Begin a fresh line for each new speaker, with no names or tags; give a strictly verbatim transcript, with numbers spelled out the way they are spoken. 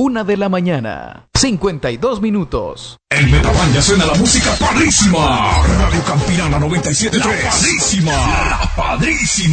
Una de la mañana, cincuenta y dos minutos.
En Metabán ya suena la música padrísima. Radio Campirana noventa y siete punto tres. La padrísima. La padrísima.